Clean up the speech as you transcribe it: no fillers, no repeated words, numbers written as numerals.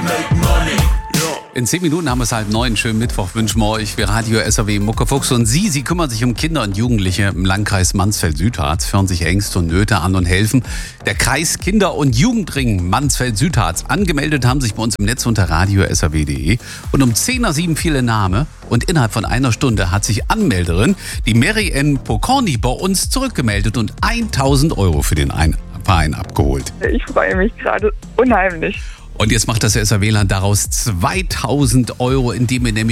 In 10 Minuten haben wir es 8:30. Schönen Mittwoch wünschen wir euch. Wir Radio SAW Muckefuchs und Sie kümmern sich um Kinder und Jugendliche im Landkreis Mansfeld-Südharz, hören sich Ängste und Nöte an und helfen. Der Kreis Kinder- und Jugendring Mansfeld-Südharz. Angemeldet haben sich bei uns im Netz unter radio.saw.de. Und um 10:07 fiel der Name und innerhalb von einer Stunde hat sich Anmelderin, die Mary Ann Pokorny, bei uns zurückgemeldet und 1.000 Euro für den Verein abgeholt. Ich freue mich gerade unheimlich. Und jetzt macht das SAW-Land daraus 2.000 Euro, indem ihr nämlich